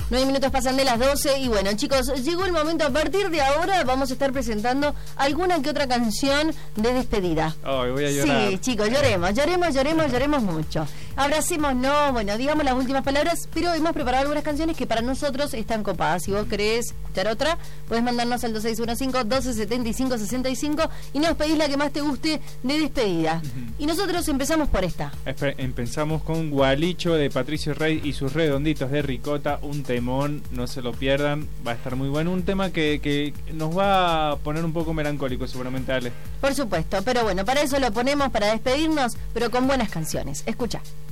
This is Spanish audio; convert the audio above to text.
9 minutos pasan de las 12 y bueno, chicos, llegó el momento. A partir de ahora vamos a estar presentando alguna que otra canción de despedida. Ay, voy a llorar. Sí, chicos, lloremos mucho. Abracémonos, bueno, digamos las últimas palabras, pero hemos preparado algunas canciones que para nosotros están copadas. Si vos querés escuchar otra, podés mandarnos al 2615-1275-65 y nos pedís la que más te guste de despedida. Y nosotros empezamos por esta. Empezamos con Gualicho de Patricio Rey y sus Redonditos de Ricota, un temón, no se lo pierdan, va a estar muy bueno, un tema que nos va a poner un poco melancólico seguramente, Ale. Por supuesto, pero bueno, para eso lo ponemos, para despedirnos, pero con buenas canciones. Escucha.